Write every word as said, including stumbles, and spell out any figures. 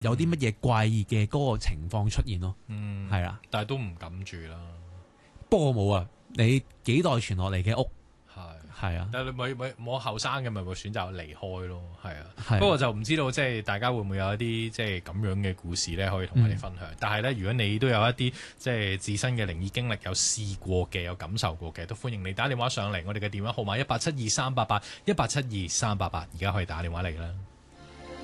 有啲乜嘢怪異嘅嗰個情況出現咯。 嗯， 係啦， 但係都唔敢住啦。 不過冇啊，你幾代傳落嚟嘅屋係係啊， 但係你咪咪冇後生嘅咪會選擇離開咯，係啊。 係啊不過就唔知道即係大家會唔會有一啲即係咁樣嘅故事咧，可以同我哋分享。 嗯、 但係咧，如果你都有一啲即係自身嘅靈異經歷，有試過嘅，有感受過嘅，都歡迎你打電話上嚟。我哋嘅電話號碼一八七二三八八一八七二三八八，而家可以打電話嚟啦。